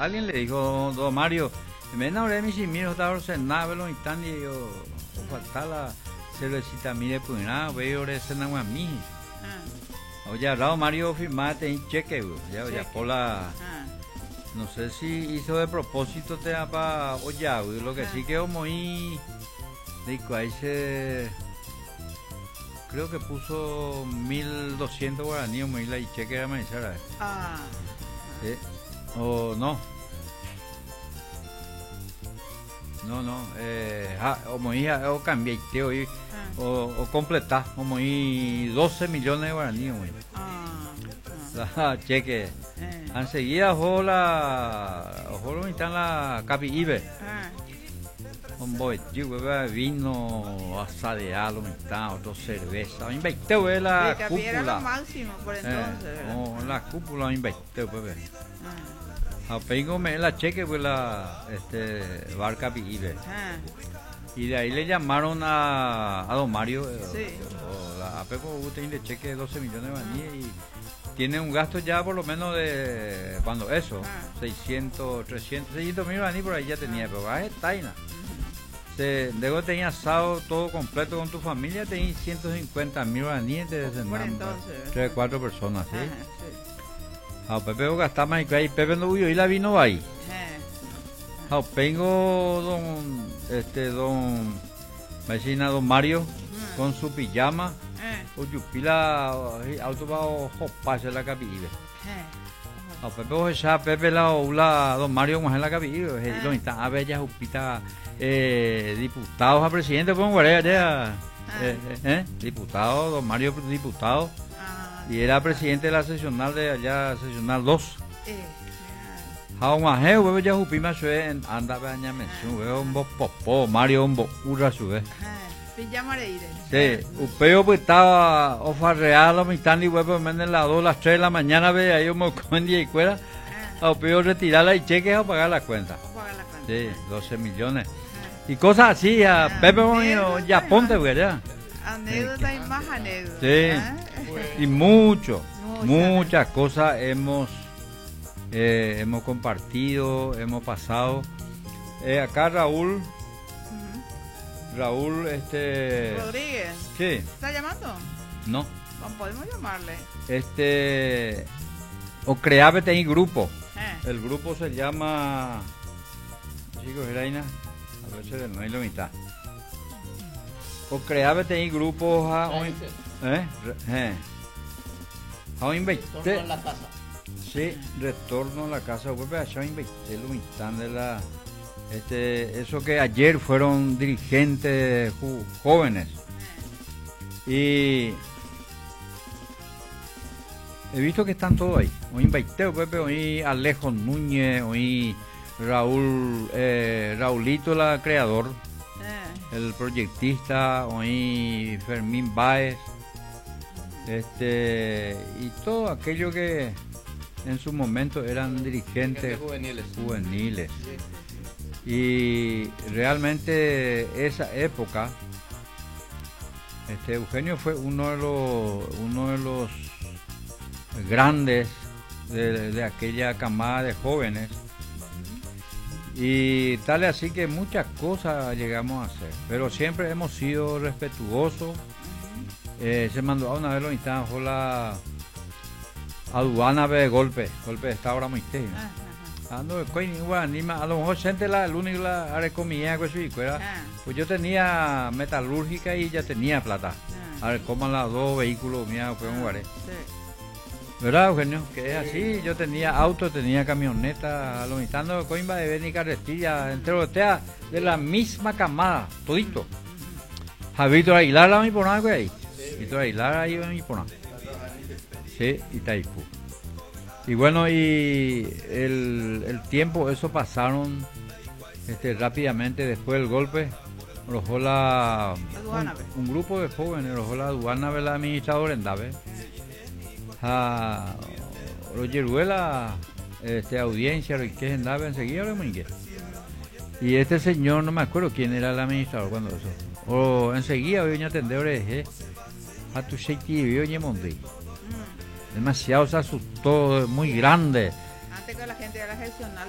alguien le dijo, don Mario, me enamoré de mi miro, estaba ordenado, y tan y yo, falta la cervecita, mire, pues nada, veo de ese nada mí. Oye, don Mario, firmate en cheque, ya por la. No sé si hizo de propósito te da para olla, lo que sí quedó muy. Digo, ahí se. Creo que puso 1200 guaraníes, muy la y cheque era maizara. ¿Sí? O no. No, como hija, o cambié, o completar, como 12 millones de guaraníes, muy. La cheque. Enseguida ojo lo están la capi ibe. Un boitillo, vino asadeado, otro cerveza. Me invitó la cúpula. Era lo máximo por entonces. La cúpula me invitó, bebé. Apenas me la cheque fue la bar capi ibe. Y de ahí le llamaron a don Mario. A Pepo usted de cheque de 12 millones de guaraníes y tiene un gasto ya por lo menos de, cuando eso, 600, 300, 600 mil guaraníes por ahí ya tenía, pero es taina. Luego tenía asado todo completo con tu familia, tenía 150 mil guaraníes de entonces, 3, 4 personas, ¿sí? A Pepe gastaba más y Pepe no huyó y la vino ahí. Tengo don vecina don Mario con su pijama. O yupila auto va o pase la capive. A Pepe ya Pepe la don Mario más en la capive. Lo está a ver ya jupita diputados a presidente con guardia diputado don Mario diputado y era presidente de la seccional de allá seccional 2. Aún más Pepe ya jupima sube anda baña mención un popo Mario un ura sube. Sí, upeo pues estaba ofarreado la mitad y huevo en las 2, las 3 de la mañana ve ahí me comen día y cuera. Upeo retirarla y cheques a pagar la cuenta. Sí, 12 millones. Y cosas así, a Pepe ya ponte, ¿verdad? Anécdota y más anécdota. Sí, y muchas cosas hemos compartido, hemos pasado. Acá Raúl, Rodríguez. Sí. ¿Está llamando? No. Podemos llamarle. O creave tenéis grupo. El grupo se llama chicos Reina, a veces no hay la mitad. O creave tenéis grupos a Retorno a la casa. Sí, retorno a la casa. Vuelve a echar lo mitad de la. Eso que ayer fueron dirigentes jóvenes y he visto que están todos ahí. Hoy Baiteo, Pepe, hoy Alejo Núñez, hoy Raulito la creador, el proyectista, hoy Fermín Báez, y todo aquello que en su momento eran dirigentes juveniles. Y realmente esa época Eugenio fue uno de los grandes de aquella camada de jóvenes y tal así que muchas cosas llegamos a hacer, pero siempre hemos sido respetuosos. Se mandó a una vez lo instancia la aduana de golpe de esta hora muy técnico. Ando a lo mejor gente el único la comida pues yo tenía metalúrgica y ya tenía plata. A ver cómo los dos vehículos míos fueron guaré. ¿Verdad, Eugenio? Que es así, yo tenía auto, tenía camioneta, lo mitando coimba de Beni Carretilla, entre los de la misma camada, todito. Víctor Aguilar la mi por ahí. Víctor Aguilar ahí va mi por nada. Sí, y Taipú. Y bueno, y el tiempo, eso pasaron rápidamente después del golpe. Un grupo de jóvenes, la aduana de la administradora en Dave. Rogeruela, audiencia, que en Dave enseguida lo muy. Y este señor, no me acuerdo quién era el administrador cuando eso. O enseguida voy a atender a tu Sheikh vio Yemondi. Demasiado se asustó, muy grande. Antes que la gente de la gestional